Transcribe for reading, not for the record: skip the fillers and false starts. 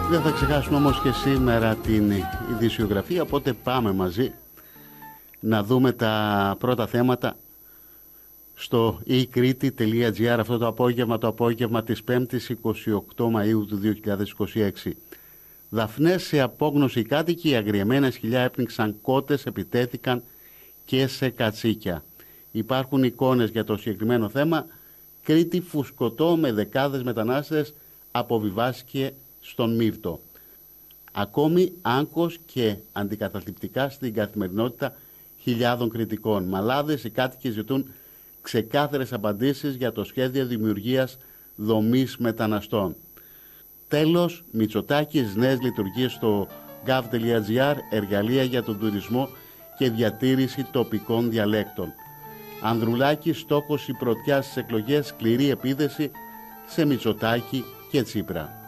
Δεν θα ξεχάσουμε όμως και σήμερα την ειδησιογραφία, οπότε πάμε μαζί να δούμε τα πρώτα θέματα στο eCrete.gr αυτό το απόγευμα της 5ης 28 Μαΐου του 2026. Δαφνές σε απόγνωση κάτοικοι, αγριεμένες χιλιά έπνιξαν κότες, επιτέθηκαν και σε κατσίκια. Υπάρχουν εικόνες για το συγκεκριμένο θέμα. Κρήτη φουσκωτό με δεκάδες μετανάστες αποβιβάστηκε στον Μύρτο. Ακόμη άγχος και αντικαταθλιπτικά στην καθημερινότητα χιλιάδων κριτικών. Μαλάδες, οι κάτοικοι ζητούν ξεκάθαρες απαντήσεις για το σχέδιο δημιουργίας δομής μεταναστών. Τέλος, Μητσοτάκης, νέες λειτουργίες στο gov.gr, εργαλεία για τον τουρισμό και διατήρηση τοπικών διαλέκτων. Ανδρουλάκης, στόχος η πρωτιά στις εκλογές, σκληρή επίθεση σε Μητσοτάκη και Τσίπρα.